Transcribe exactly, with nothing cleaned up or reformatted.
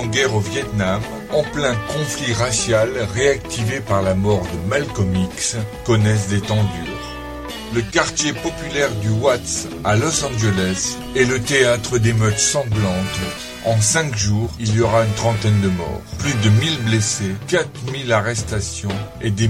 En guerre au Vietnam, en plein conflit racial réactivé par la mort de Malcolm X, connaissent des temps durs. Le quartier populaire du Watts à Los Angeles est le théâtre d'émeutes sanglantes. En cinq jours, il y aura une trentaine de morts, plus de mille blessés, quatre mille arrestations et des